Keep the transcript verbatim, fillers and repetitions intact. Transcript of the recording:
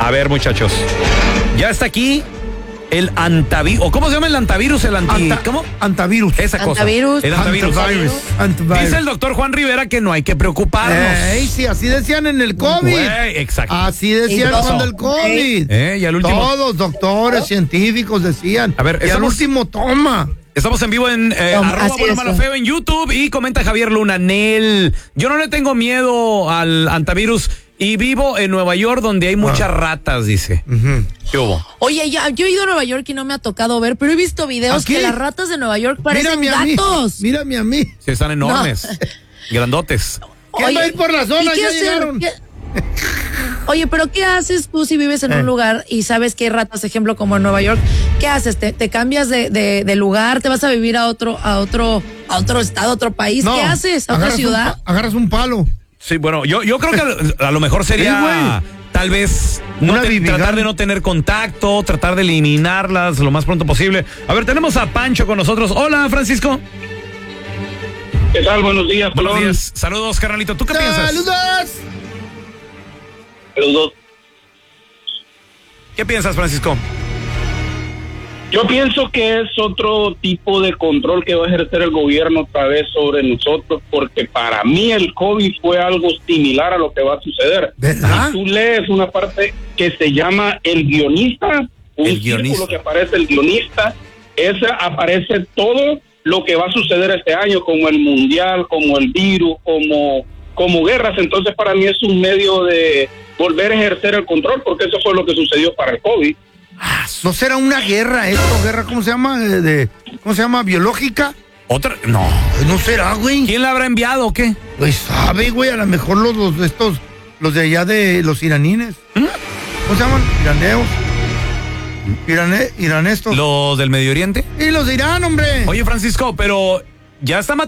A ver, muchachos. Ya está aquí el antivirus. ¿O cómo se llama el antivirus? El anti... Anta- ¿Cómo? Antivirus. Esa cosa. Antivirus. El antivirus. Antivirus. Antivirus. Dice el doctor Juan Rivera que no hay que preocuparnos. Ey, sí, así decían en el COVID. Güey, exacto. Así decían ¿Y cuando el COVID. Eh, y al último... Todos, doctores, científicos decían. A ver, y al estamos- último, toma. Estamos en vivo en eh, Toma, arroba así Bueno es, Malo sí. Feo en YouTube y comenta Javier Luna, Nel. Yo no le tengo miedo al antivirus y vivo en Nueva York donde hay muchas ratas, dice. Ujú. ¿Qué hubo? Oye, ya, yo he ido a Nueva York y no me ha tocado ver, pero he visto videos ¿Aquí? que las ratas de Nueva York parecen Mírame a mí. gatos. Mírame a mí. Sí, están enormes. Grandotes. ¿Quién va a ir por la zona? ¿y qué Ya hacer? llegaron. ¿Qué- Oye, pero ¿qué haces tú si vives en Eh. un lugar y sabes que hay ratas, ejemplo, como en Nueva York? ¿Qué haces? ¿Te, te cambias de, de, de lugar? ¿Te vas a vivir a otro, a otro, a otro estado, a otro país? No, ¿Qué haces? ¿A otra agarras un ciudad? pa- agarras un palo. Sí, bueno, yo, yo creo que a, a lo mejor Sí, sería güey. tal vez no Una te- bibigán. tratar de no tener contacto, tratar de eliminarlas lo más pronto posible. A ver, tenemos a Pancho con nosotros. Hola, Francisco. ¿Qué tal? Buenos días, Buenos Pelón. días. Saludos, carnalito. ¿Tú qué piensas? ¡Saludos! Saludos. ¿Qué piensas, Francisco? Yo pienso que es otro tipo de control que va a ejercer el gobierno otra vez sobre nosotros, porque para mí el COVID fue algo similar a lo que va a suceder. ¿Verdad? Si tú lees una parte que se llama el guionista, un El guionista. círculo que aparece el guionista, ese aparece todo lo que va a suceder este año, como el mundial, como el virus, como, como guerras. Entonces para mí es un medio de volver a ejercer el control, porque eso fue lo que sucedió para el COVID. ¿No será una guerra esto? ¿Guerra cómo se llama? De, de- ¿Cómo se llama? ¿Biológica? ¿Otra? No. Pues no será, güey. ¿Quién la habrá enviado o qué? Pues sabe, güey, a lo mejor los, los de estos, los de allá de los iranines. ¿Cómo se llaman? Iraneos. Irane, iranestos. ¿Los del Medio Oriente? Y los de Irán, hombre. Oye, Francisco, pero ya está